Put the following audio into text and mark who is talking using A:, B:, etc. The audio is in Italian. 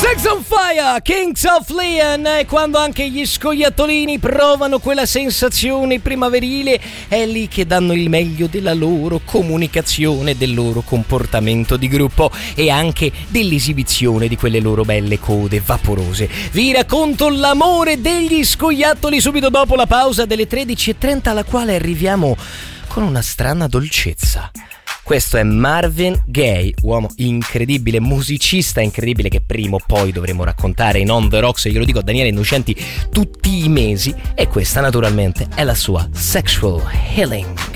A: Sex on Fire, Kings of Leon. E quando anche gli scoiattolini provano quella sensazione primaverile, è lì che danno il meglio della loro comunicazione, del loro comportamento di gruppo e anche dell'esibizione di quelle loro belle code vaporose. Vi racconto l'amore degli scoiattoli subito dopo la pausa delle 13:30, alla quale arriviamo con una strana dolcezza. Questo è Marvin Gaye, uomo incredibile, musicista incredibile che prima o poi dovremo raccontare in On The Rocks, glielo dico a Daniele Innocenti tutti i mesi, e questa naturalmente è la sua Sexual Healing.